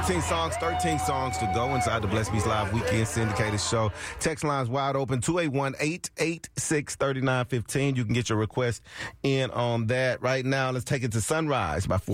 13 songs to go inside the Blessed Beats Live Weekend Syndicated Show. Text lines wide open, 281-886-3915. You can get your request in on that. Right now, let's take it to Sunrise by